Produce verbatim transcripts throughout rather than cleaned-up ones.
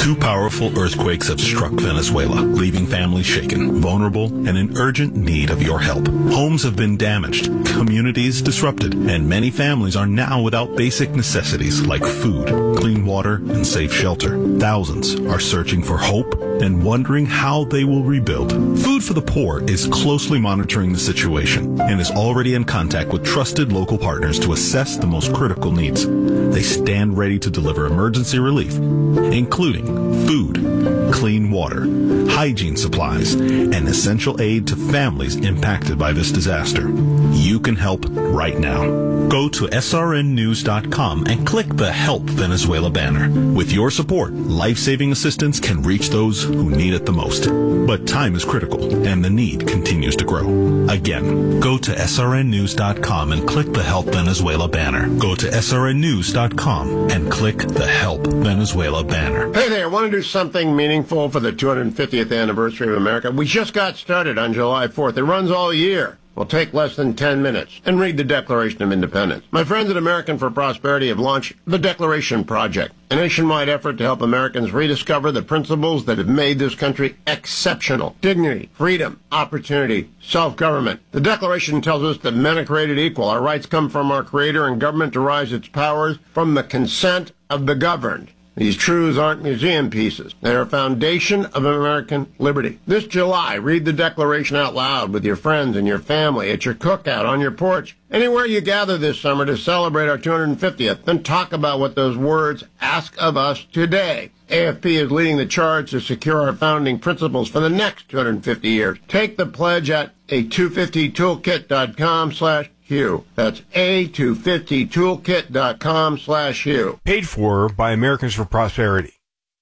Two powerful earthquakes have struck Venezuela, leaving families shaken, vulnerable, and in urgent need of your help. Homes have been damaged, communities disrupted, and many families are now without basic necessities like food, clean water, and safe shelter. Thousands are searching for hope and wondering how they will rebuild. Food for the Poor is closely monitoring the situation and is already in contact with trusted local partners to assess the most critical needs. They stand ready to deliver emergency relief, including food, clean water, hygiene supplies, and essential aid to families impacted by this disaster. You can help right now. Go to S R N news dot com and click the Help Venezuela banner. With your support, life-saving assistance can reach those who need it the most. But time is critical, and the need continues to grow. Again, go to S R N news dot com and click the Help Venezuela banner. Go to S R N news dot com and click the Help Venezuela banner. Hey there, want to do something meaningful for the two hundred fiftieth anniversary of America? We just got started on July fourth. It runs all year. Will take less than ten minutes. And read the Declaration of Independence. My friends at American for Prosperity have launched the Declaration Project, a nationwide effort to help Americans rediscover the principles that have made this country exceptional. Dignity, freedom, opportunity, self-government. The Declaration tells us that men are created equal. Our rights come from our Creator, and government derives its powers from the consent of the governed. These truths aren't museum pieces. They are a foundation of American liberty. This July, read the Declaration out loud with your friends and your family, at your cookout, on your porch, anywhere you gather this summer to celebrate our two hundred fiftieth. Then talk about what those words ask of us today. A F P is leading the charge to secure our founding principles for the next two hundred fifty years. Take the pledge at a two fifty toolkit dot com slash Hugh. That's a two fifty toolkit dot com slash Hugh. Paid for by Americans for Prosperity.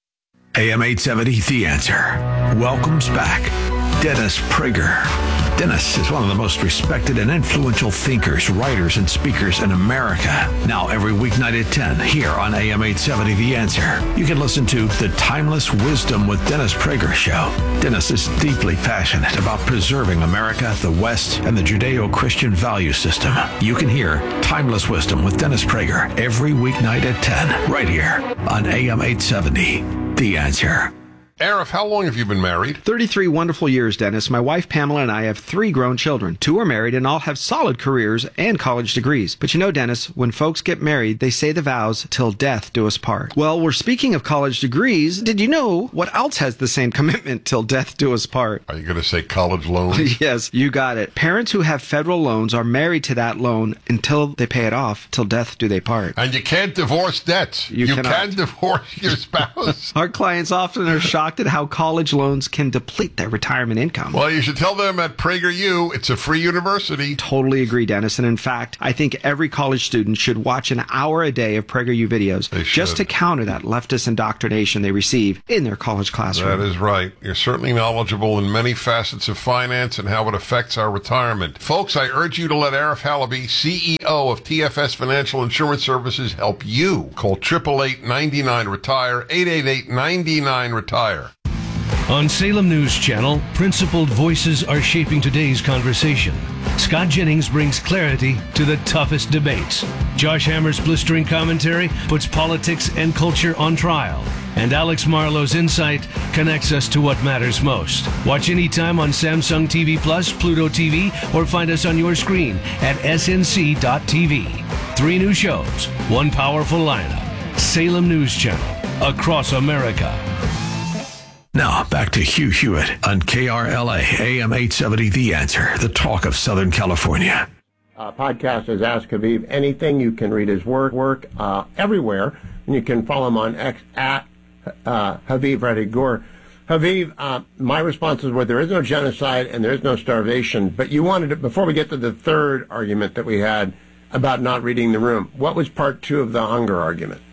A M eight seventy, The Answer, welcomes back Dennis Prager. Dennis is one of the most respected and influential thinkers, writers, and speakers in America. Now, every weeknight at ten, here on A M eight seventy, The Answer, you can listen to The Timeless Wisdom with Dennis Prager show. Dennis is deeply passionate about preserving America, the West, and the Judeo-Christian value system. You can hear Timeless Wisdom with Dennis Prager every weeknight at ten, right here on A M eight seventy, The Answer. Arif, how long have you been married? thirty-three wonderful years, Dennis. My wife, Pamela, and I have three grown children. Two are married and all have solid careers and college degrees. But you know, Dennis, when folks get married, they say the vows till death do us part. Well, we're speaking of college degrees. Did you know what else has the same commitment till death do us part? Are you going to say college loans? Yes, you got it. Parents who have federal loans are married to that loan until they pay it off. Till death do they part. And you can't divorce debts. You, you cannot. can divorce your spouse. Our clients often are shocked at how college loans can deplete their retirement income. Well, you should tell them at PragerU, it's a free university. Totally agree, Dennis. And in fact, I think every college student should watch an hour a day of PragerU videos just to counter that leftist indoctrination they receive in their college classroom. That is right. You're certainly knowledgeable in many facets of finance and how it affects our retirement. Folks, I urge you to let Arif Halaby, C E O of T F S Financial Insurance Services, help you. Call eight eight eight, nine nine, retire, eight eight eight, nine nine, retire. On Salem News Channel, principled voices are shaping today's conversation. Scott Jennings brings clarity to the toughest debates. Josh Hammer's blistering commentary puts politics and culture on trial. And Alex Marlowe's insight connects us to what matters most. Watch anytime on Samsung T V Plus, Pluto T V, or find us on your screen at S N C dot T V. Three new shows, one powerful lineup. Salem News Channel, across America. Now, back to Hugh Hewitt on K R L A, A M eight seventy, The Answer, the talk of Southern California. Uh, podcast is Ask Haviv Anything. You can read his work work uh, everywhere, and you can follow him on X at uh, Haviv Redigur. Haviv, uh, my responses were there is no genocide and there is no starvation, but you wanted to, before we get to the third argument that we had about not reading the room, what was part two of the hunger argument?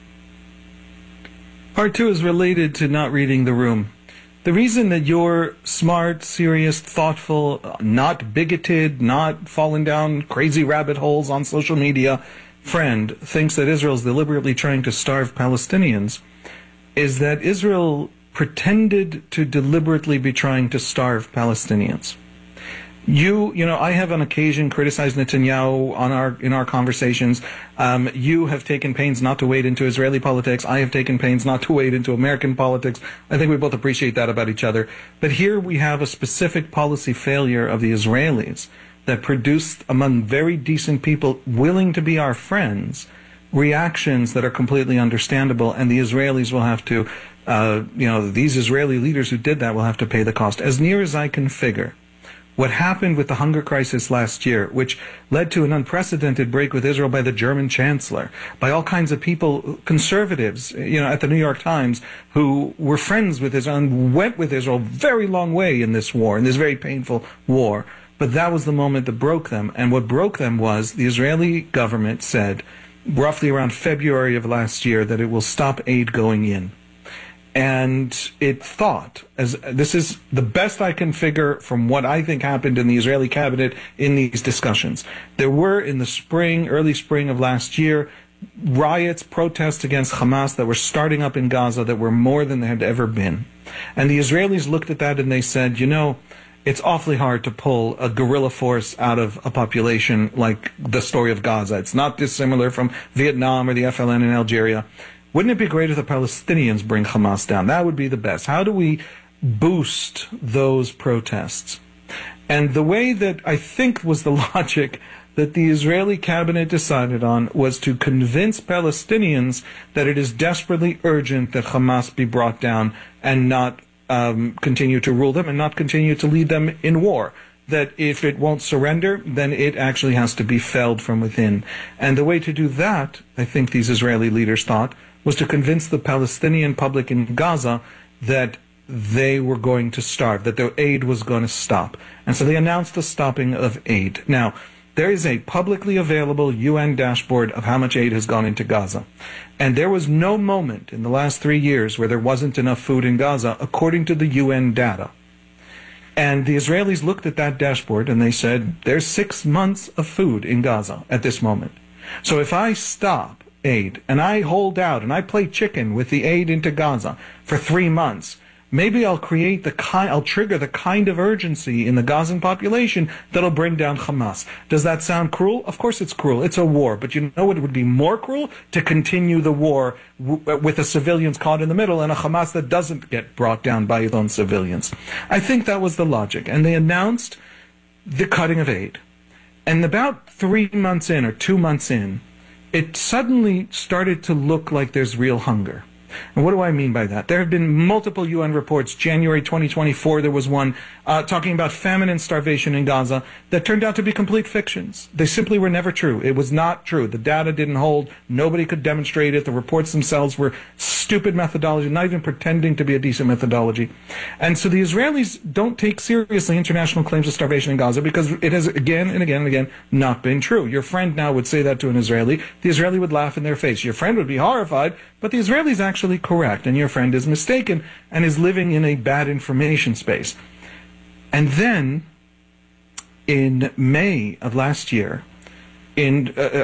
Part two is related to not reading the room. The reason that you're smart, serious, thoughtful, not bigoted, not falling down crazy rabbit holes on social media friend thinks that Israel's deliberately trying to starve Palestinians is that Israel pretended to deliberately be trying to starve Palestinians. You, you know, I have on occasion criticized Netanyahu on our in our conversations. Um, you have taken pains not to wade into Israeli politics. I have taken pains not to wade into American politics. I think we both appreciate that about each other. But here we have a specific policy failure of the Israelis that produced, among very decent people willing to be our friends, reactions that are completely understandable, and the Israelis will have to, uh, you know, these Israeli leaders who did that will have to pay the cost. As near as I can figure, what happened with the hunger crisis last year, which led to an unprecedented break with Israel by the German chancellor, by all kinds of people, conservatives, you know, at the New York Times, who were friends with Israel and went with Israel a very long way in this war, in this very painful war. But that was the moment that broke them. And what broke them was the Israeli government said, roughly around February of last year, that it will stop aid going in. And it thought, as this is the best I can figure from what I think happened in the Israeli cabinet in these discussions. There were, in the spring, early spring of last year, riots, protests against Hamas that were starting up in Gaza that were more than there had ever been. And the Israelis looked at that and they said, you know, it's awfully hard to pull a guerrilla force out of a population like the story of Gaza. It's not dissimilar from Vietnam or the F L N in Algeria. Wouldn't it be great if the Palestinians bring Hamas down? That would be the best. How do we boost those protests? And the way that I think was the logic that the Israeli cabinet decided on was to convince Palestinians that it is desperately urgent that Hamas be brought down and not um, continue to rule them and not continue to lead them in war. That if it won't surrender, then it actually has to be felled from within. And the way to do that, I think these Israeli leaders thought, was to convince the Palestinian public in Gaza that they were going to starve, that their aid was going to stop. And so they announced the stopping of aid. Now, there is a publicly available U N dashboard of how much aid has gone into Gaza. And there was no moment in the last three years where there wasn't enough food in Gaza, according to the U N data. And the Israelis looked at that dashboard and they said, there's six months of food in Gaza at this moment. So if I stop aid and I hold out and I play chicken with the aid into Gaza for three months, maybe I'll create the kind, I'll trigger the kind of urgency in the Gazan population that'll bring down Hamas. Does that sound cruel? Of course it's cruel. It's a war. But you know what would be more cruel? To continue the war w- with the civilians caught in the middle and a Hamas that doesn't get brought down by its own civilians. I think that was the logic. And they announced the cutting of aid. And about three months in or two months in, it suddenly started to look like there's real hunger. And what do I mean by that? There have been multiple U N reports. January twenty twenty-four, there was one uh, talking about famine and starvation in Gaza that turned out to be complete fictions. They simply were never true. It was not true. The data didn't hold. Nobody could demonstrate it. The reports themselves were stupid methodology, not even pretending to be a decent methodology. And so the Israelis don't take seriously international claims of starvation in Gaza because it has again and again and again not been true. Your friend now would say that to an Israeli. The Israeli would laugh in their face. Your friend would be horrified, but the Israeli is actually correct, and your friend is mistaken and is living in a bad information space. And then, in May of last year, in uh,